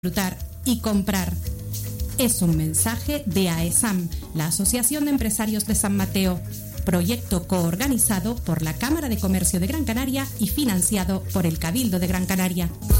disfrutar y comprar. Es un mensaje de AESAM, la Asociación de Empresarios de San Mateo, proyecto coorganizado por la Cámara de Comercio de Gran Canaria y financiado por el Cabildo de Gran Canaria.